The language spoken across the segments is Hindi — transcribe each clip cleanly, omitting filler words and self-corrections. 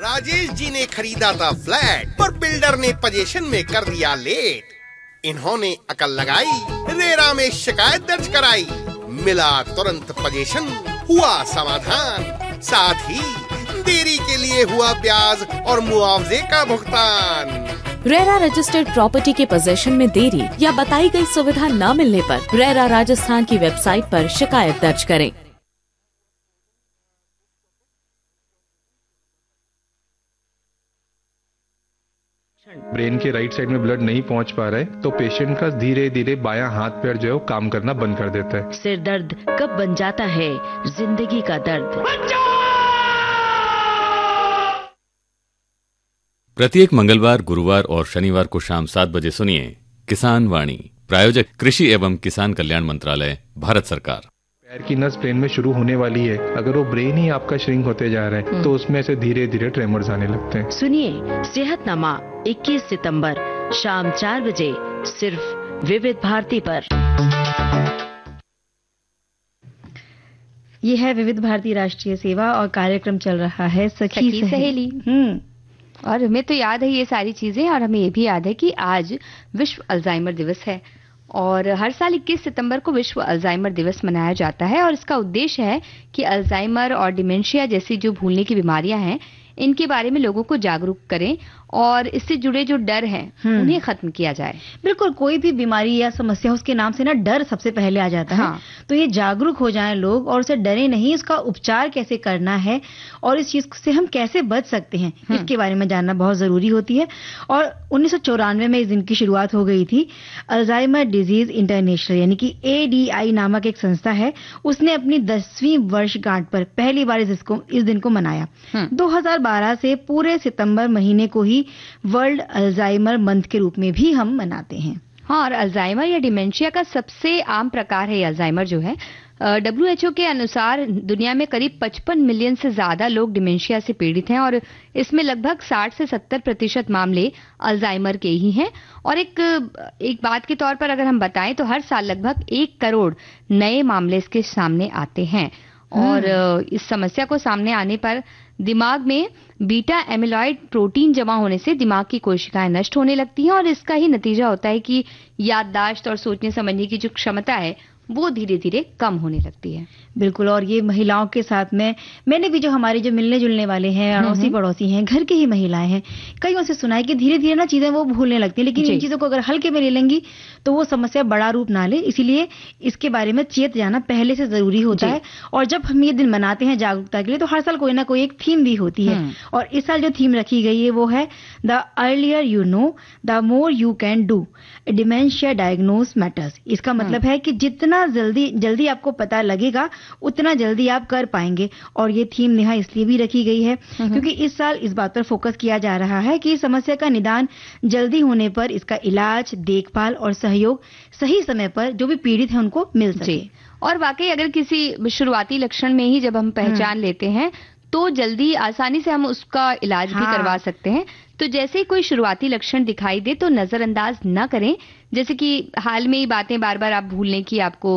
राजेश जी ने खरीदा था फ्लैट, पर बिल्डर ने पोजीशन में कर दिया लेट। इन्होंने अकल लगाई, रेरा में शिकायत दर्ज कराई, मिला तुरंत पोजीशन, हुआ समाधान, साथ ही देरी के लिए हुआ ब्याज और मुआवजे का भुगतान। रेरा रजिस्टर्ड प्रॉपर्टी के पोजीशन में देरी या बताई गई सुविधा न मिलने पर रेरा राजस्थान की वेबसाइट पर शिकायत दर्ज करें। ब्रेन के राइट साइड में ब्लड नहीं पहुंच पा रहा है तो पेशेंट का धीरे धीरे बायां हाथ पैर जो है वो काम करना बंद कर देता है। सिर दर्द कब बन जाता है जिंदगी का दर्द। प्रत्येक मंगलवार, गुरुवार और शनिवार को शाम 7 बजे सुनिए किसान वाणी। प्रायोजक कृषि एवं किसान कल्याण मंत्रालय, भारत सरकार। पैर की नस ब्रेन में शुरू होने वाली है, अगर वो ब्रेन ही आपका श्रिंक होते जा रहा है तो उसमें से धीरे धीरे ट्रेमर्स आने लगते हैं। सुनिए सेहतनामा 21 सितंबर शाम 4 बजे सिर्फ विविध भारती पर। ये है विविध भारती राष्ट्रीय सेवा और कार्यक्रम चल रहा है सखी सहेली। और हमें तो याद है ये सारी चीजें, और हमें ये भी याद है कि आज विश्व अल्जाइमर दिवस है और हर साल 21 सितंबर को विश्व अल्जाइमर दिवस मनाया जाता है। और इसका उद्देश्य है कि अल्जाइमर और डिमेंशिया जैसी जो भूलने की बीमारियां हैं इनके बारे में लोगों को जागरूक करें और इससे जुड़े जो डर हैं उन्हें खत्म किया जाए। बिल्कुल, कोई भी बीमारी या समस्या उसके नाम से ना डर सबसे पहले आ जाता है। तो ये जागरूक हो जाएं लोग और उसे डरे नहीं, इसका उपचार कैसे करना है और इस चीज से हम कैसे बच सकते हैं इसके बारे में जानना बहुत जरूरी होती है। और 1994 में इस दिन की शुरुआत हो गई थी। अल्जाइमर डिजीज इंटरनेशनल यानी कि ADI नामक एक संस्था है, उसने अपनी 10वीं वर्षगांठ पर पहली बार इस दिन को मनाया। 2012 से पूरे सितंबर महीने को ही वर्ल्ड अल्जाइमर मंथ के रूप में भी हम मनाते हैं। हाँ, और अल्जाइमर या डिमेंशिया का सबसे आम प्रकार है अल्जाइमर जो है। WHO के अनुसार दुनिया में करीब 55 मिलियन से ज्यादा लोग डिमेंशिया से पीड़ित हैं और इसमें लगभग 60 से 70% मामले अल्जाइमर के ही हैं। और एक बात के तौर पर अगर हम बताएं तो हर साल लगभग 1 करोड़ नए मामले इसके सामने आते हैं। और इस समस्या को सामने आने पर दिमाग में बीटा एमिलॉइड प्रोटीन जमा होने से दिमाग की कोशिकाएं नष्ट होने लगती हैं और इसका ही नतीजा होता है कि याददाश्त और सोचने समझने की जो क्षमता है वो धीरे धीरे कम होने लगती है। बिल्कुल, और ये महिलाओं के साथ में मैंने भी जो हमारे जो मिलने जुलने वाले हैं, अड़ोसी पड़ोसी हैं, घर की ही महिलाएं हैं, कईयों से सुना है कि धीरे धीरे ना चीजें वो भूलने लगती हैं, लेकिन इन चीजों को अगर हल्के में ले लेंगी तो वो समस्या बड़ा रूप ना ले, इसीलिए इसके बारे में चेत जाना पहले से जरूरी होता है। और जब हम ये दिन मनाते हैं जागरूकता के लिए तो हर साल कोई ना कोई एक थीम भी होती है और इस साल जो थीम रखी गई है वो है the earlier you know the more you can do, dementia diagnose matters. इसका मतलब है कि जितना जल्दी आपको पता लगेगा उतना जल्दी आप कर पाएंगे। और ये थीम नेहा इसलिए भी रखी गई है क्योंकि इस साल इस बात पर फोकस किया जा रहा है कि समस्या का निदान जल्दी होने पर इसका इलाज, देखभाल और सहयोग सही समय पर जो भी पीड़ित है उनको मिल सके। और वाकई अगर किसी शुरुआती लक्षण में ही जब हम पहचान लेते हैं तो जल्दी आसानी से हम उसका इलाज भी करवा सकते हैं। तो जैसे ही कोई शुरुआती लक्षण दिखाई दे तो नजरअंदाज न करें। जैसे कि हाल में ही बातें बार बार आप भूलने की आपको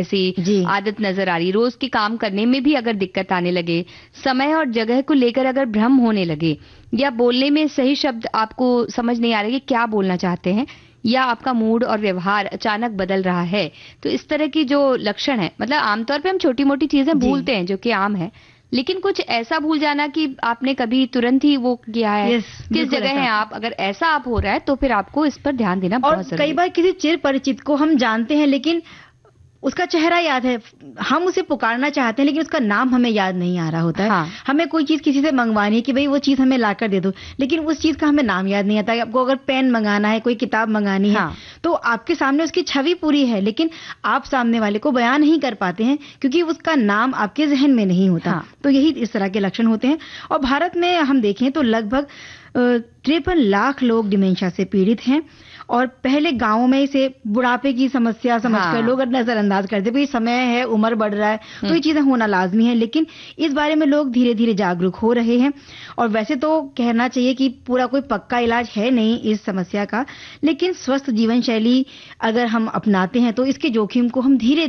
ऐसी आदत नजर आ रही, रोज के काम करने में भी अगर दिक्कत आने लगे, समय और जगह को लेकर अगर भ्रम होने लगे, या बोलने में सही शब्द आपको समझ नहीं आ रहे कि क्या बोलना चाहते हैं, या आपका मूड और व्यवहार अचानक बदल रहा है, तो इस तरह की जो लक्षण है, मतलब आमतौर पे हम छोटी मोटी चीजें भूलते हैं जो कि आम है, लेकिन कुछ ऐसा भूल जाना कि आपने कभी तुरंत ही वो किया है, किस जगह है आप, अगर ऐसा आप हो रहा है तो फिर आपको इस पर ध्यान देना बहुत जरूरी है। और कई बार किसी चिर परिचित को हम जानते हैं लेकिन उसका चेहरा याद है, हम उसे पुकारना चाहते हैं लेकिन उसका नाम हमें याद नहीं आ रहा होता है। हमें कोई चीज किसी से मंगवानी है कि भाई वो चीज हमें लाकर दे दो, लेकिन उस चीज का हमें नाम याद नहीं आता। आपको अगर पेन मंगाना है, कोई किताब मंगानी है, तो आपके सामने उसकी छवि पूरी है लेकिन आप सामने वाले को बयान नहीं कर पाते हैं क्योंकि उसका नाम आपके जहन में नहीं होता। तो यही इस तरह के लक्षण होते हैं। और भारत में हम देखें तो लगभग 53 लाख लोग डिमेंशिया से पीड़ित हैं। और पहले गांवों में इसे बुढ़ापे की समस्या समझकर लोग नजरअंदाज करते, भाई समय है, उम्र बढ़ रहा है, तो ये चीजें होना लाजमी है। लेकिन इस बारे में लोग धीरे धीरे जागरूक हो रहे हैं। और वैसे तो कहना चाहिए कि पूरा कोई पक्का इलाज है नहीं इस समस्या का, लेकिन स्वस्थ जीवन शैली अगर हम अपनाते हैं तो इसके जोखिम को हम धीरे धीरे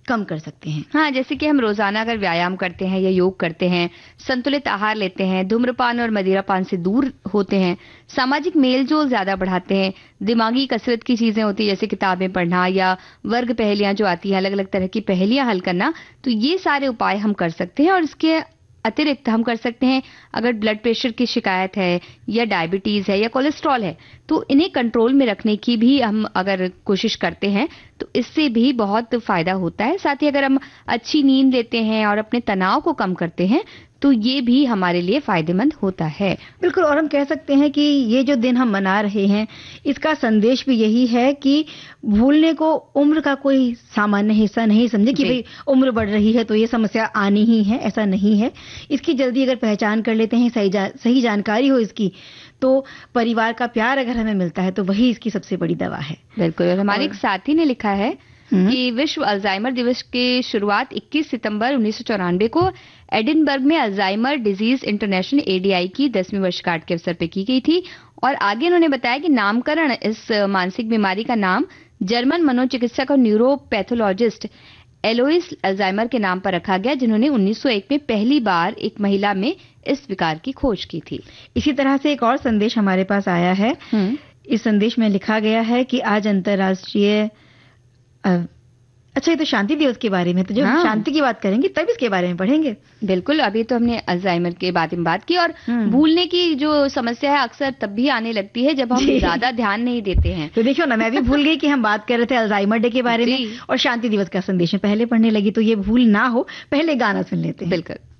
कम कर सकते हैं। हाँ, जैसे कि हम रोजाना अगर व्यायाम करते हैं या योग करते हैं, संतुलित आहार लेते हैं, धूम्रपान और मदिरापान से दूर होते हैं, सामाजिक मेलजोल ज्यादा बढ़ाते हैं, दिमागी कसरत की चीजें होती है जैसे किताबें पढ़ना या वर्ग पहेलियां जो आती है, अलग अलग तरह की पहेलियां हल करना, तो ये सारे उपाय हम कर सकते हैं। और इसके अतिरिक्त हम कर सकते हैं, अगर ब्लड प्रेशर की शिकायत है या डायबिटीज है या कोलेस्ट्रॉल है, तो इन्हें कंट्रोल में रखने की भी हम अगर कोशिश करते हैं तो इससे भी बहुत फायदा होता है। साथ ही अगर हम अच्छी नींद लेते हैं और अपने तनाव को कम करते हैं तो ये भी हमारे लिए फायदेमंद होता है। बिल्कुल, और हम कह सकते हैं कि ये जो दिन हम मना रहे हैं, इसका संदेश भी यही है कि भूलने को उम्र का कोई सामान्य हिस्सा नहीं समझे कि भाई उम्र बढ़ रही है तो ये समस्या आनी ही है, ऐसा नहीं है। इसकी जल्दी अगर पहचान कर लेते हैं, सही जानकारी हो इसकी, तो परिवार का प्यार अगर हमें मिलता है तो वही इसकी सबसे बड़ी दवा है। बिल्कुल। और हमारे एक साथी ने लिखा है कि विश्व अल्जाइमर दिवस की शुरुआत 21 सितंबर 1994 को एडिनबर्ग में अल्जाइमर डिजीज इंटरनेशनल ADI की 10वीं वर्षगांठ के अवसर पर की गई थी। और आगे उन्होंने बताया कि नामकरण इस मानसिक बीमारी का नाम जर्मन मनोचिकित्सक और न्यूरोपैथोलॉजिस्ट एलोइस अल्जाइमर के नाम पर रखा गया, जिन्होंने 1901 में पहली बार एक महिला में इस विकार की खोज की थी। इसी तरह से एक और संदेश हमारे पास आया है। इस संदेश में लिखा गया है कि आज अंतर्राष्ट्रीय अच्छा, ये तो शांति दिवस के बारे में, तो जब शांति की बात करेंगे तब इसके बारे में पढ़ेंगे। बिल्कुल, अभी तो हमने अल्जाइमर के बारे में बात की। और भूलने की जो समस्या है अक्सर तब भी आने लगती है जब हम ज्यादा ध्यान नहीं देते हैं। तो देखियो ना, मैं भी भूल गई कि हम बात कर रहे थे अल्जाइमर डे के बारे में और शांति दिवस का संदेश में पहले पढ़ने लगी, तो ये भूल ना हो, पहले गाना सुन लेते हैं। बिल्कुल।